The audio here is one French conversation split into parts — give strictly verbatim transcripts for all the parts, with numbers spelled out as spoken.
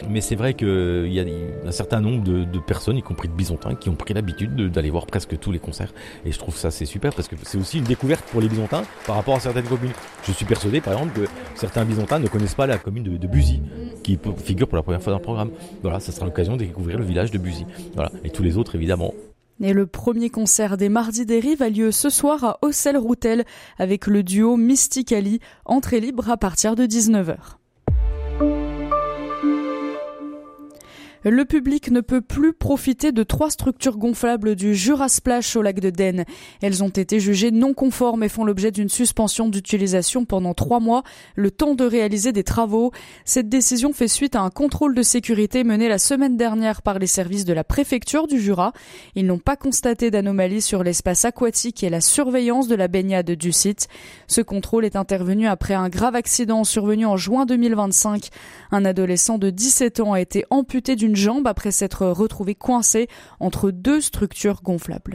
Mais c'est vrai qu'il y a un certain nombre de, de personnes, y compris de Bisontins, qui ont pris l'habitude de, d'aller voir presque tous les concerts. Et je trouve ça c'est super parce que c'est aussi une découverte pour les Bisontins par rapport à certaines communes. Je suis persuadé par exemple que certains Bisontins ne connaissent pas la commune de, de Buzy, qui figure pour la première fois dans le programme. Voilà, ça sera l'occasion de découvrir le village de Buzy. Voilà, et tous les autres évidemment. Et le premier concert des Mardis des Rives a lieu ce soir à Auxelles-Routel avec le duo Mysticali, entrée libre à partir de dix-neuf heures. Le public ne peut plus profiter de trois structures gonflables du Jura Splash au lac de Den. Elles ont été jugées non conformes et font l'objet d'une suspension d'utilisation pendant trois mois, le temps de réaliser des travaux. Cette décision fait suite à un contrôle de sécurité mené la semaine dernière par les services de la préfecture du Jura. Ils n'ont pas constaté d'anomalies sur l'espace aquatique et la surveillance de la baignade du site. Ce contrôle est intervenu après un grave accident survenu en juin deux mille vingt-cinq. Un adolescent de dix-sept ans a été amputé d'une jambe après s'être retrouvé coincé entre deux structures gonflables.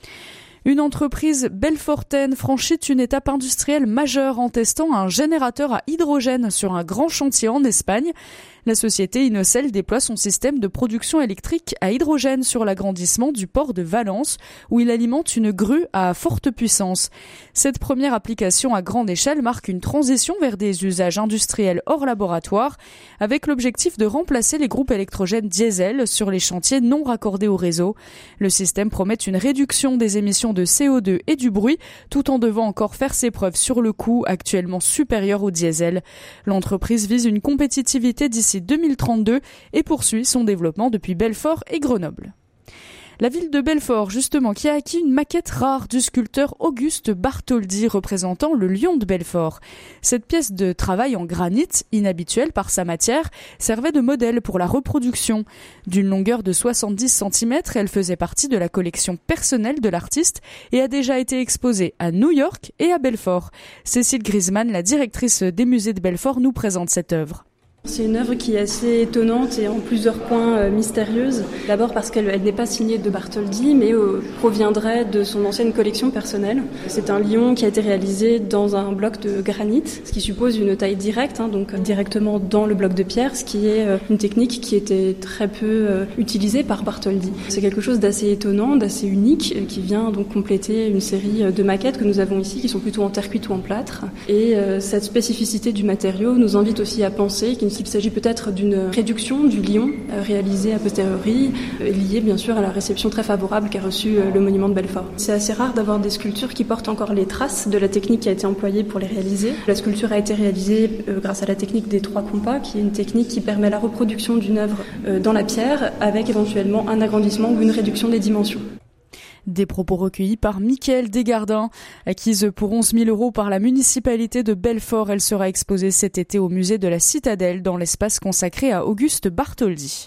Une entreprise belfortaine franchit une étape industrielle majeure en testant un générateur à hydrogène sur un grand chantier en Espagne. La société Inocel déploie son système de production électrique à hydrogène sur l'agrandissement du port de Valence, où il alimente une grue à forte puissance. Cette première application à grande échelle marque une transition vers des usages industriels hors laboratoire, avec l'objectif de remplacer les groupes électrogènes diesel sur les chantiers non raccordés au réseau. Le système promet une réduction des émissions de C O deux et du bruit, tout en devant encore faire ses preuves sur le coût, actuellement supérieur au diesel. L'entreprise vise une compétitivité d'ici deux mille trente-deux et poursuit son développement depuis Belfort et Grenoble. La ville de Belfort, justement, qui a acquis une maquette rare du sculpteur Auguste Bartholdi représentant le lion de Belfort. Cette pièce de travail en granit, inhabituelle par sa matière, servait de modèle pour la reproduction. D'une longueur de soixante-dix centimètres, elle faisait partie de la collection personnelle de l'artiste et a déjà été exposée à New York et à Belfort. Cécile Griezmann, la directrice des musées de Belfort, nous présente cette œuvre. C'est une œuvre qui est assez étonnante et en plusieurs points euh, mystérieuse. D'abord parce qu'elle elle n'est pas signée de Bartholdi, mais euh, proviendrait de son ancienne collection personnelle. C'est un lion qui a été réalisé dans un bloc de granit, ce qui suppose une taille directe, hein, donc directement dans le bloc de pierre, ce qui est euh, une technique qui était très peu euh, utilisée par Bartholdi. C'est quelque chose d'assez étonnant, d'assez unique, euh, qui vient donc compléter une série de maquettes que nous avons ici, qui sont plutôt en terre cuite ou en plâtre. Et euh, cette spécificité du matériau nous invite aussi à penser qu'il Il s'agit peut-être d'une réduction du lion euh, réalisée a posteriori, euh, liée bien sûr à la réception très favorable qu'a reçue euh, le monument de Belfort. C'est assez rare d'avoir des sculptures qui portent encore les traces de la technique qui a été employée pour les réaliser. La sculpture a été réalisée euh, grâce à la technique des trois compas, qui est une technique qui permet la reproduction d'une œuvre euh, dans la pierre avec éventuellement un agrandissement ou une réduction des dimensions. Des propos recueillis par Mickaël Desgardins. Acquise pour onze mille euros par la municipalité de Belfort, elle sera exposée cet été au musée de la Citadelle dans l'espace consacré à Auguste Bartholdi.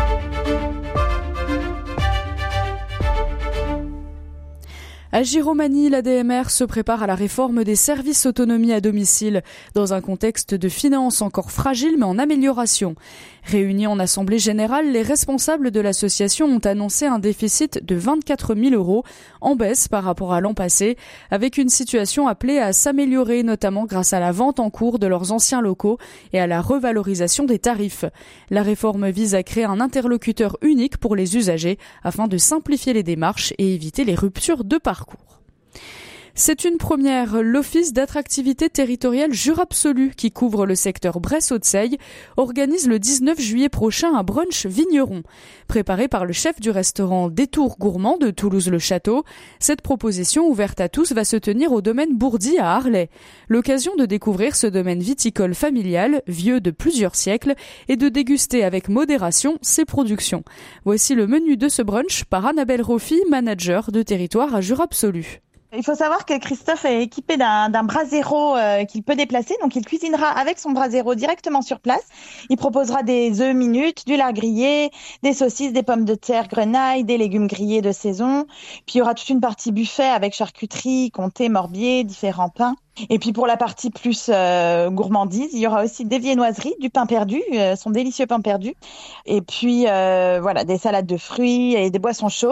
À Giromagny, l'A D M R se prépare à la réforme des services autonomie à domicile, dans un contexte de finances encore fragile mais en amélioration. Réunis en assemblée générale, les responsables de l'association ont annoncé un déficit de vingt-quatre mille euros, en baisse par rapport à l'an passé, avec une situation appelée à s'améliorer, notamment grâce à la vente en cours de leurs anciens locaux et à la revalorisation des tarifs. La réforme vise à créer un interlocuteur unique pour les usagers, afin de simplifier les démarches et éviter les ruptures de parcours. C'est une première. L'Office d'attractivité territoriale Jura-Absolu, qui couvre le secteur Bresse-Haute-Seille, organise le dix-neuf juillet prochain un brunch vigneron. Préparé par le chef du restaurant Détour Gourmand de Toulouse-le-Château, cette proposition ouverte à tous va se tenir au domaine Bourdi à Arlay. L'occasion de découvrir ce domaine viticole familial, vieux de plusieurs siècles, et de déguster avec modération ses productions. Voici le menu de ce brunch par Annabelle Roffi, manager de territoire à Jura-Absolu. Il faut savoir que Christophe est équipé d'un, d'un brasero euh, qu'il peut déplacer. Donc, il cuisinera avec son brasero directement sur place. Il proposera des œufs minutes, du lard grillé, des saucisses, des pommes de terre grenaille, des légumes grillés de saison. Puis, il y aura toute une partie buffet avec charcuterie, comté, morbier, différents pains. Et puis, pour la partie plus euh, gourmandise, il y aura aussi des viennoiseries, du pain perdu, euh, son délicieux pain perdu. Et puis, euh, voilà, des salades de fruits et des boissons chaudes.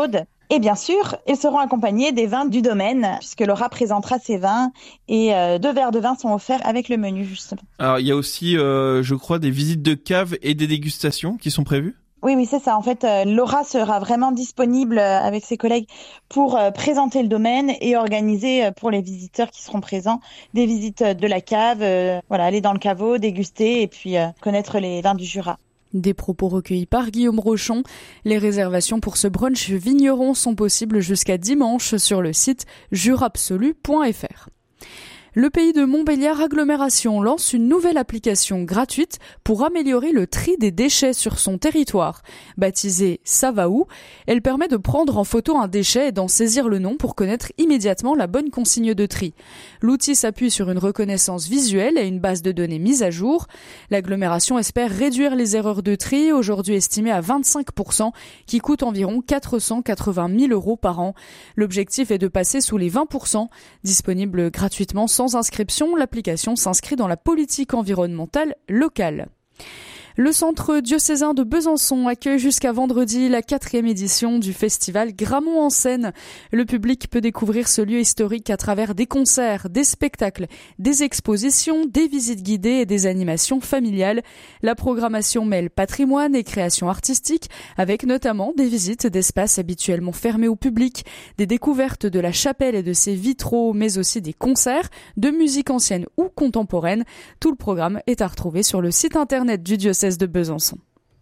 Et bien sûr, ils seront accompagnés des vins du domaine, puisque Laura présentera ses vins et euh, deux verres de vin sont offerts avec le menu, justement. Alors, il y a aussi, euh, je crois, des visites de cave et des dégustations qui sont prévues ? Oui, oui, c'est ça. En fait, euh, Laura sera vraiment disponible euh, avec ses collègues pour euh, présenter le domaine et organiser euh, pour les visiteurs qui seront présents des visites euh, de la cave, euh, voilà, aller dans le caveau, déguster et puis euh, connaître les vins du Jura. Des propos recueillis par Guillaume Rochon. Les réservations pour ce brunch vigneron sont possibles jusqu'à dimanche sur le site jurabsolu point f r. Le pays de Montbéliard Agglomération lance une nouvelle application gratuite pour améliorer le tri des déchets sur son territoire. Baptisée Ça va où, elle permet de prendre en photo un déchet et d'en saisir le nom pour connaître immédiatement la bonne consigne de tri. L'outil s'appuie sur une reconnaissance visuelle et une base de données mise à jour. L'agglomération espère réduire les erreurs de tri, aujourd'hui estimées à vingt-cinq pour cent, qui coûtent environ quatre cent quatre-vingt mille euros par an. L'objectif est de passer sous les vingt pour cent. Disponible gratuitement sans Sans inscription, l'application s'inscrit dans la politique environnementale locale. Le centre diocésain de Besançon accueille jusqu'à vendredi la quatrième édition du festival Grammont en scène. Le public peut découvrir ce lieu historique à travers des concerts, des spectacles, des expositions, des visites guidées et des animations familiales. La programmation mêle patrimoine et création artistique, avec notamment des visites d'espaces habituellement fermés au public, des découvertes de la chapelle et de ses vitraux, mais aussi des concerts de musique ancienne ou contemporaine. Tout le programme est à retrouver sur le site internet du diocèse de Besançon.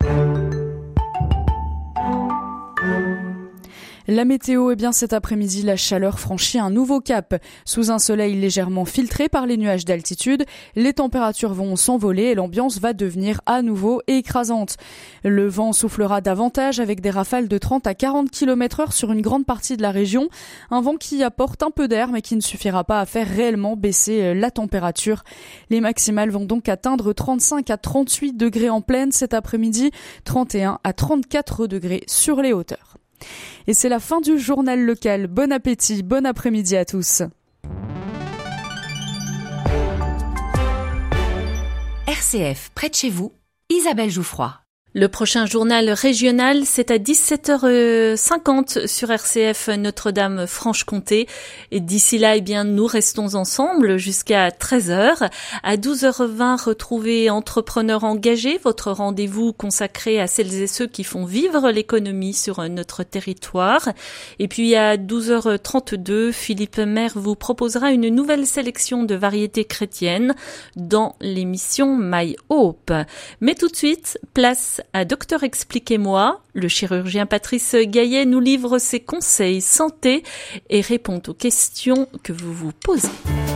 La météo, eh bien cet après-midi, la chaleur franchit un nouveau cap. Sous un soleil légèrement filtré par les nuages d'altitude, les températures vont s'envoler et l'ambiance va devenir à nouveau écrasante. Le vent soufflera davantage avec des rafales de trente à quarante kilomètres heure sur une grande partie de la région. Un vent qui apporte un peu d'air mais qui ne suffira pas à faire réellement baisser la température. Les maximales vont donc atteindre trente-cinq à trente-huit degrés en plaine cet après-midi, trente et un à trente-quatre degrés sur les hauteurs. Et c'est la fin du journal local. Bon appétit, bon après-midi à tous. R C F, près de chez vous, Isabelle Jouffroy. Le prochain journal régional, c'est à dix-sept heures cinquante sur R C F Notre-Dame-Franche-Comté. Et d'ici là, eh bien, nous restons ensemble jusqu'à treize heures. À douze heures vingt, retrouvez Entrepreneurs engagés, votre rendez-vous consacré à celles et ceux qui font vivre l'économie sur notre territoire. Et puis à douze heures trente-deux, Philippe Maire vous proposera une nouvelle sélection de variétés chrétiennes dans l'émission My Hope. Mais tout de suite, place à Docteur Expliquez-moi. Le chirurgien Patrice Gaillet nous livre ses conseils santé et répond aux questions que vous vous posez.